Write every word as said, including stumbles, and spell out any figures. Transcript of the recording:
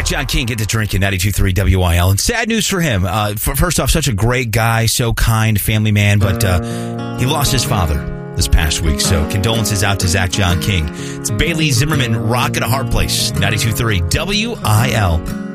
John King, Get to Drinking, ninety-two point three W I L. And sad news for him. Uh, first off, such a great guy, so kind, family man, but uh, he lost his father this past week. So condolences out to Zach John King. It's Bailey Zimmerman, Rock at a Hard Place, ninety-two point three W I L.